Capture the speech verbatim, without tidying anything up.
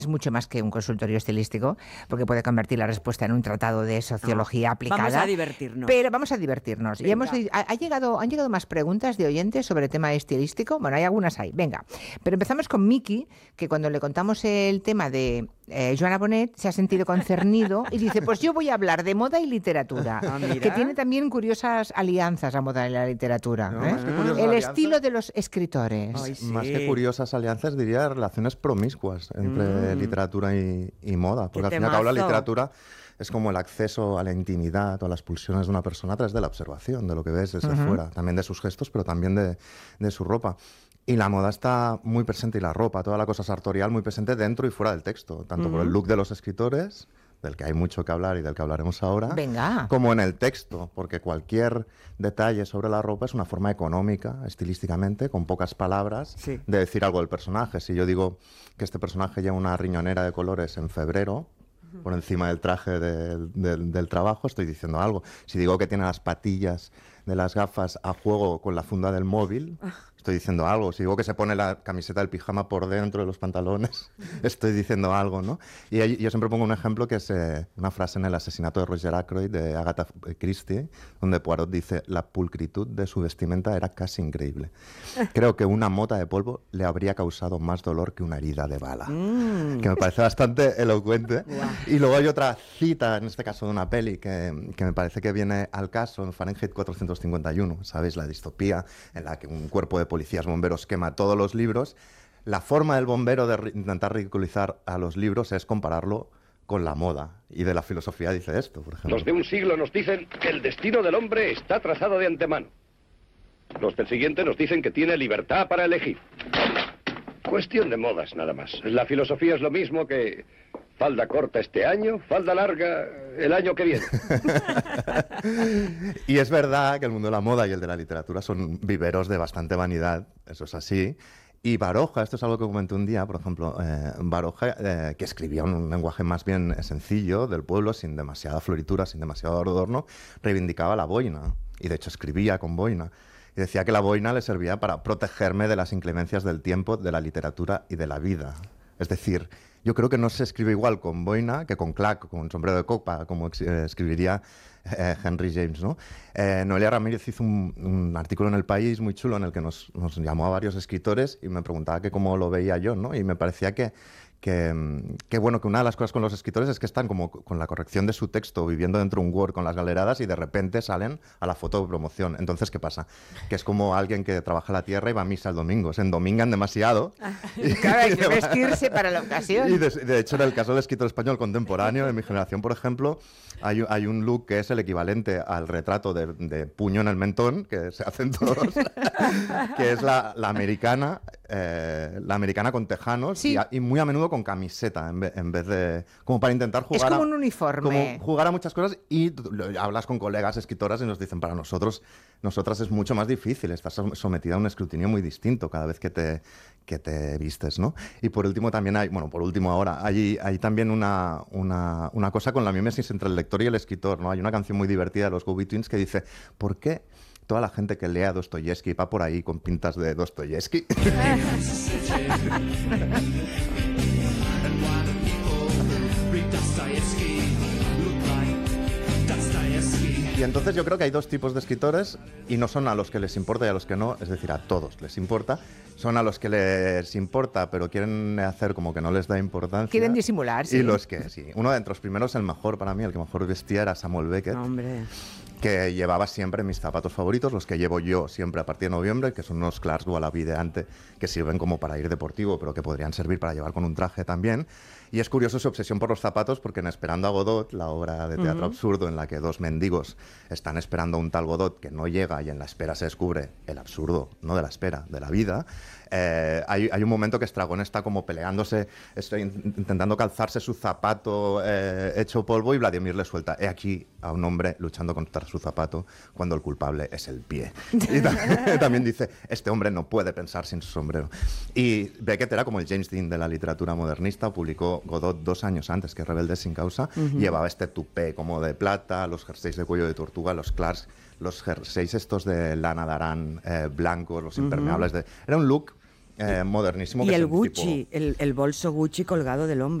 es mucho más que un consultorio estilístico, porque puede convertir la respuesta en un tratado de sociología no, aplicada. Vamos a divertirnos. Pero vamos a divertirnos. Venga. Y hemos, ha, ha llegado, han llegado más preguntas de oyentes sobre el tema estilístico. Bueno, hay algunas ahí. Venga. Pero empezamos con Miki, que cuando le contamos el tema de eh, Joana Bonet, se ha sentido concernido y dice, pues yo voy a hablar de moda y literatura, ah, que tiene también curiosas alianzas a moda y la literatura. No, ¿eh? más que El alianzas, estilo de los escritores. Ay, sí. Más que curiosas alianzas, diría relaciones promiscuas entre Mm. literatura y, y moda. Porque al fin y al cabo la literatura es como el acceso a la intimidad o a las pulsiones de una persona a través de la observación, de lo que ves desde Uh-huh. fuera, también de sus gestos, pero también de, de su ropa. Y la moda está muy presente, y la ropa, toda la cosa sartorial, muy presente dentro y fuera del texto, tanto Uh-huh. por el look de los escritores, del que hay mucho que hablar y del que hablaremos ahora, Venga. como en el texto, porque cualquier detalle sobre la ropa es una forma económica, estilísticamente, con pocas palabras, Sí. de decir algo del personaje. Si yo digo que este personaje lleva una riñonera de colores en febrero, por encima del traje del, del, del trabajo, estoy diciendo algo. Si digo que tiene las patillas de las gafas a juego con la funda del móvil, estoy diciendo algo. Si digo que se pone la camiseta del pijama por dentro de los pantalones, estoy diciendo algo, ¿no? Y ahí, yo siempre pongo un ejemplo que es eh, una frase en El asesinato de Roger Ackroyd de Agatha Christie, donde Poirot dice: la pulcritud de su vestimenta era casi increíble. Creo que una mota de polvo le habría causado más dolor que una herida de bala. Mm. Que me parece bastante elocuente. Guau. Y luego hay otra cita, en este caso de una peli, que, que me parece que viene al caso, en Fahrenheit cuatrocientos cincuenta y uno, ¿sabéis? La distopía en la que un cuerpo de policías bomberos quema todos los libros. La forma del bombero de ri- intentar ridiculizar a los libros es compararlo con la moda. Y de la filosofía dice esto, por ejemplo. Los de un siglo nos dicen que el destino del hombre está trazado de antemano. Los del siguiente nos dicen que tiene libertad para elegir. Cuestión de modas, nada más. La filosofía es lo mismo que falda corta este año, falda larga el año que viene. Y es verdad que el mundo de la moda y el de la literatura son viveros de bastante vanidad, eso es así. Y Baroja, esto es algo que comenté un día, por ejemplo, eh, Baroja, eh, que escribía un lenguaje más bien sencillo del pueblo, sin demasiada floritura, sin demasiado adorno, reivindicaba la boina, y de hecho escribía con boina. Y decía que la boina le servía para protegerme de las inclemencias del tiempo, de la literatura y de la vida. Es decir, yo creo que no se escribe igual con boina que con clac, con sombrero de copa, como ex- eh, escribiría eh, Henry James, ¿no? Eh, Noelia Ramírez hizo un, un artículo en El País muy chulo en el que nos, nos llamó a varios escritores y me preguntaba que cómo lo veía yo, ¿no? Y me parecía que, que, que, bueno, que una de las cosas con los escritores es que están como con la corrección de su texto, viviendo dentro de un Word con las galeradas, y de repente salen a la foto de promoción. Entonces, ¿qué pasa? Que es como alguien que trabaja la tierra y va a misa el domingo. Se endomingan demasiado. Y claro, hay que vestirse para la ocasión. Y de, de hecho, en el caso del escritor español contemporáneo, en mi generación, por ejemplo, hay, hay un look que es el equivalente al retrato de, de puño en el mentón, que se hacen todos, que es la, la americana, eh, la americana con tejanos, Sí. y, a- y muy a menudo con camiseta, en vez, en vez de... como para intentar jugar Es como a, un uniforme. como jugar a muchas cosas, y tú- lo- hablas con colegas escritoras y nos dicen, para nosotros, nosotras es mucho más difícil, estás som- sometida a un escrutinio muy distinto cada vez que te, que te vistes, ¿no? Y por último también hay, bueno, por último ahora, hay, hay también una, una, una cosa con la mimesis entre el lector y el escritor, ¿no? Hay una canción muy divertida de los Go Betweens que dice, ¿por qué toda la gente que lea Dostoyevsky va por ahí con pintas de Dostoyevsky? Y entonces yo creo que hay dos tipos de escritores, y no son a los que les importa y a los que no, es decir, a todos les importa. Son a los que les importa, pero quieren hacer como que no les da importancia. Quieren disimular, sí. Y los que sí. Uno de entre los primeros, el mejor para mí, el que mejor vestía, era Samuel Beckett, Hombre. que llevaba siempre mis zapatos favoritos, los que llevo yo siempre a partir de noviembre, que son unos Clarks Wallaby de ante, que sirven como para ir deportivo, pero que podrían servir para llevar con un traje también. Y es curioso su obsesión por los zapatos, porque en Esperando a Godot, la obra de teatro absurdo en la que dos mendigos están esperando a un tal Godot que no llega, y en la espera se descubre el absurdo, no de la espera, de la vida, eh, hay, hay un momento que Estragón está como peleándose, está in- intentando calzarse su zapato eh, hecho polvo, y Vladimir le suelta, he aquí a un hombre luchando contra su zapato cuando el culpable es el pie. Y ta- también dice, este hombre no puede pensar sin su sombrero. Y Beckett era como el James Dean de la literatura modernista, publicó Godot dos años antes que Rebeldes sin causa, llevaba este tupé como de plata, los jerseys de cuello de tortuga, los Clarks, los jerseys estos de lana de Arán eh, blancos, los impermeables. De... Era un look eh, modernísimo. Y que el es un Gucci, tipo- el, el bolso Gucci colgado del hombro.